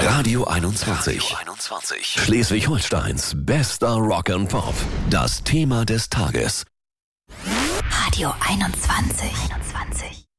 Radio 21. Schleswig-Holsteins bester Rock and Pop. Das Thema des Tages. Radio 21.